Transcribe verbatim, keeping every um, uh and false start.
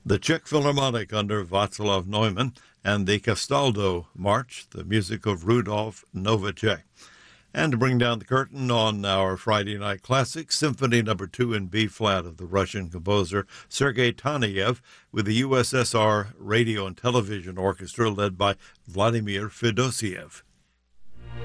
the Czech Philharmonic under Václav Neumann, and the Castaldo March, the music of Rudolf Novacek. And to bring down the curtain on our Friday Night Classics, Symphony Number Two in B-flat of the Russian composer Sergei Taneyev, with the U S S R Radio and Television Orchestra led by Vladimir Fedosiev.